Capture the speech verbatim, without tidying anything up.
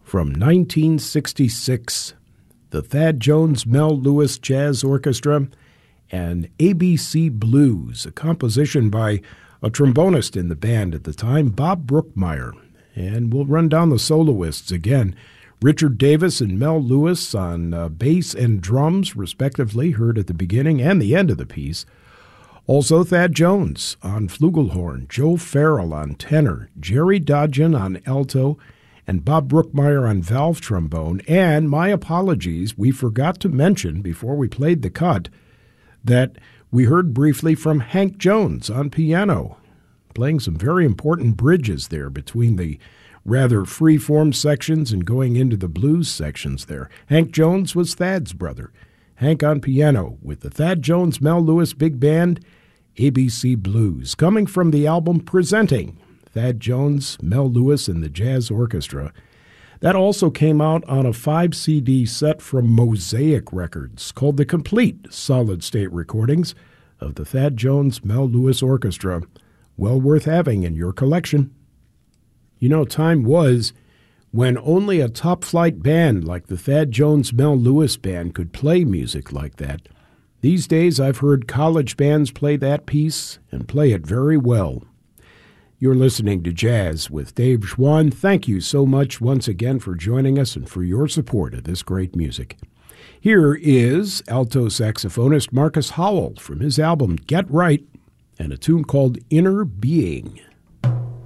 from nineteen sixty-six, the Thad Jones Mel Lewis Jazz Orchestra and A B C Blues, a composition by a trombonist in the band at the time, Bob Brookmeyer. And we'll run down the soloists again. Richard Davis and Mel Lewis on uh, bass and drums, respectively, heard at the beginning and the end of the piece. Also Thad Jones on flugelhorn, Joe Farrell on tenor, Jerry Dodgen on alto, and Bob Brookmeyer on valve trombone. And my apologies, we forgot to mention before we played the cut that we heard briefly from Hank Jones on piano, playing some very important bridges there between the rather free-form sections and going into the blues sections there. Hank Jones was Thad's brother. Hank on piano with the Thad Jones Mel Lewis Big Band, A B C Blues, coming from the album Presenting, Thad Jones, Mel Lewis, and the Jazz Orchestra. That also came out on a five C D set from Mosaic Records called The Complete Solid State Recordings of the Thad Jones Mel Lewis Orchestra. Well worth having in your collection. You know, time was when only a top-flight band like the Thad Jones Mel Lewis Band could play music like that. These days, I've heard college bands play that piece and play it very well. You're listening to Jazz with Dave Schwann. Thank you so much once again for joining us and for your support of this great music. Here is alto saxophonist Marcus Howell from his album Get Right and a tune called Inner Being.